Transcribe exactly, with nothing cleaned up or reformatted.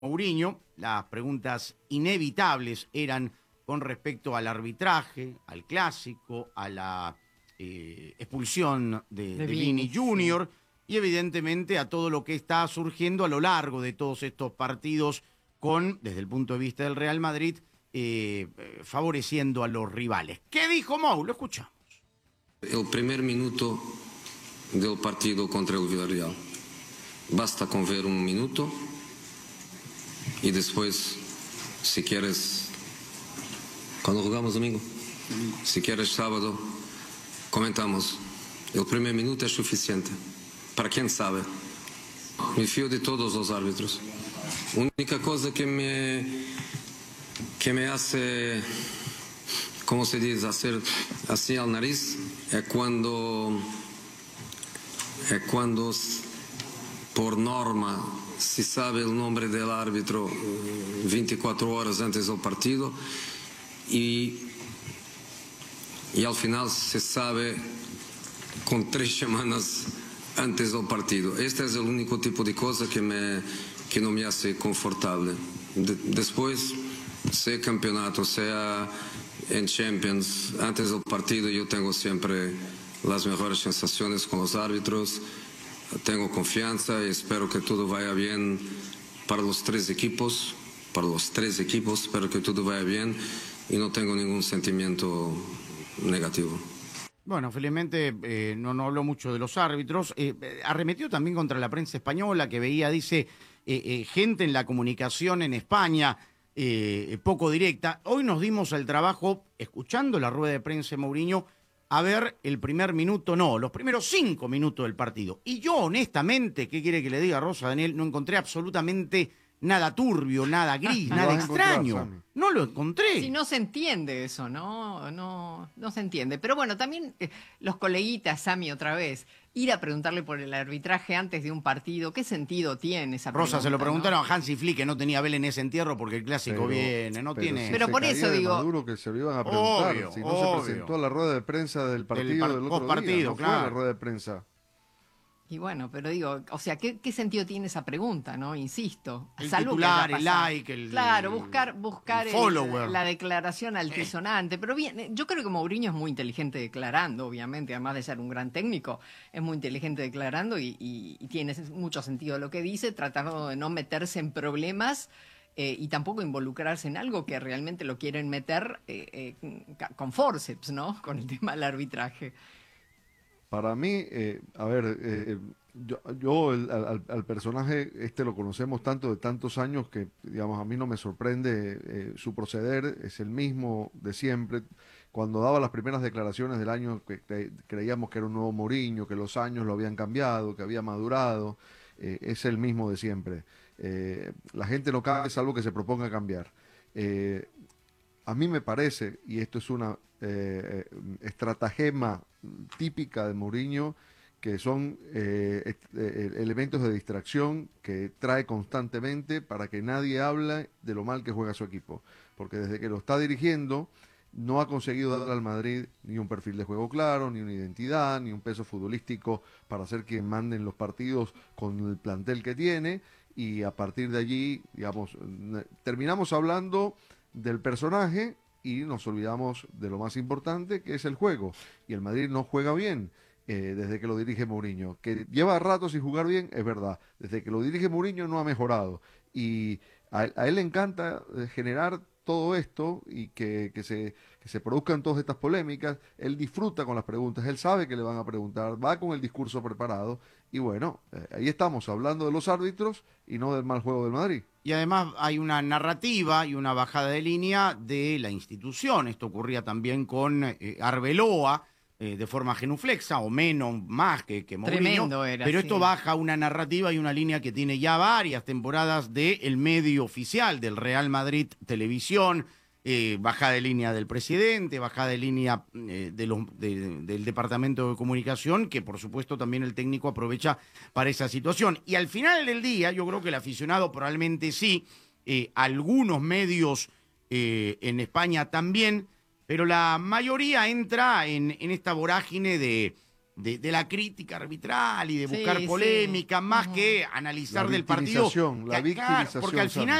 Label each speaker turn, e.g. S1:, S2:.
S1: Mourinho, las preguntas inevitables eran con respecto al arbitraje, al clásico, a la eh, expulsión de, de, de Vini Junior Sí. Y evidentemente a todo lo que está surgiendo a lo largo de todos estos partidos con, desde el punto de vista del Real Madrid, eh, favoreciendo a los rivales. ¿Qué dijo Mou? Lo escuchamos.
S2: El primer minuto del partido contra el Villarreal. Basta con ver un minuto y después, si quieres, cuando jugamos domingo, si quieres sábado, comentamos. El primer minuto es suficiente. Para quien sabe. Me fío de todos los árbitros. La única cosa que me, que me hace, ¿cómo se dice?, hacer así al nariz, es cuando, es cuando por norma se sabe el nombre del árbitro veinticuatro horas antes del partido y, y al final se sabe con tres semanas antes del partido. Este es el único tipo de cosa que, me, que no me hace confortable. De, después, sea campeonato, sea en Champions, antes del partido yo tengo siempre las mejores sensaciones con los árbitros. Tengo confianza y espero que todo vaya bien para los tres equipos, para los tres equipos, espero que todo vaya bien y no tengo ningún sentimiento negativo.
S1: Bueno, felizmente eh, no, no habló mucho de los árbitros, eh, arremetió también contra la prensa española que veía, dice, eh, eh, gente en la comunicación en España eh, poco directa. Hoy nos dimos el trabajo, escuchando la rueda de prensa de Mourinho, a ver el primer minuto, no, los primeros cinco minutos del partido. Y yo, honestamente, ¿qué quiere que le diga Rosa Daniel? No encontré absolutamente nada turbio, nada gris, nada extraño. No lo encontré.
S3: Sí, no se entiende eso, ¿no? No, no se entiende. Pero bueno, también eh, los coleguitas, Sami, otra vez, ir a preguntarle por el arbitraje antes de un partido, ¿qué sentido tiene esa pregunta?
S1: Rosa, se lo preguntaron, ¿no? A Hansi Flick, que no tenía vela en ese entierro porque el clásico pero, viene, no
S4: pero
S1: tiene...
S4: Si
S3: pero por eso digo...
S4: Maduro que se lo iban a preguntar,
S1: obvio,
S4: si no
S1: obvio.
S4: se presentó a la rueda de prensa del partido del, par del otro
S1: partido,
S4: día, no
S1: claro.
S4: fue a la rueda de prensa.
S3: Y bueno, pero digo, o sea, ¿qué, qué sentido tiene esa pregunta, no? Insisto.
S1: El
S3: salvo
S1: titular,
S3: que
S1: el like, el
S3: Claro, buscar, buscar
S1: el follower.
S3: El, la declaración altisonante. Pero bien, yo creo que Mourinho es muy inteligente declarando, obviamente, además de ser un gran técnico, es muy inteligente declarando y, y, y tiene mucho sentido lo que dice, tratando de no meterse en problemas eh, y tampoco involucrarse en algo que realmente lo quieren meter eh, eh, con forceps, ¿no? Con el tema del arbitraje.
S4: Para mí, eh, a ver, eh, yo, yo el, al, al personaje este lo conocemos tanto de tantos años que, digamos, a mí no me sorprende eh, su proceder, es el mismo de siempre. Cuando daba las primeras declaraciones del año que cre creíamos que era un nuevo Mourinho, que los años lo habían cambiado, que había madurado, eh, es el mismo de siempre. Eh, la gente no cambia salvo que se proponga cambiar. Eh, a mí me parece, y esto es una eh, estratagema típica de Mourinho, que son eh, eh, elementos de distracción que trae constantemente para que nadie hable de lo mal que juega su equipo, porque desde que lo está dirigiendo no ha conseguido darle al Madrid ni un perfil de juego claro, ni una identidad, ni un peso futbolístico para ser quien mande en los partidos con el plantel que tiene, y a partir de allí, digamos, terminamos hablando del personaje y nos olvidamos de lo más importante, que es el juego. Y el Madrid no juega bien eh, desde que lo dirige Mourinho. Que lleva rato sin jugar bien, es verdad. Desde que lo dirige Mourinho no ha mejorado. Y a, a él le encanta generar todo esto y que, que, se, que se produzcan todas estas polémicas. Él disfruta con las preguntas, él sabe que le van a preguntar, va con el discurso preparado. Y bueno, eh, ahí estamos hablando de los árbitros y no del mal juego del Madrid.
S1: Y además hay una narrativa y una bajada de línea de la institución. Esto ocurría también con eh, Arbeloa, eh, de forma genuflexa, o menos, más que, que Mourinho.
S3: Tremendo era,
S1: pero
S3: sí.
S1: Esto baja una narrativa y una línea que tiene ya varias temporadas del medio oficial del Real Madrid Televisión, eh, bajada de línea del presidente, bajada de línea eh, de los, de, del Departamento de Comunicación, que por supuesto también el técnico aprovecha para esa situación. Y al final del día, yo creo que el aficionado probablemente sí, eh, algunos medios eh, en España también, pero la mayoría entra en, en esta vorágine de, de, de la crítica arbitral y de
S3: Sí,
S1: buscar
S3: sí.
S1: polémica, más
S3: Ujú.
S1: que analizar
S4: La
S1: del partido.
S4: victimización, la
S1: Que- claro,
S4: victimización,
S1: porque al
S4: Sami.
S1: final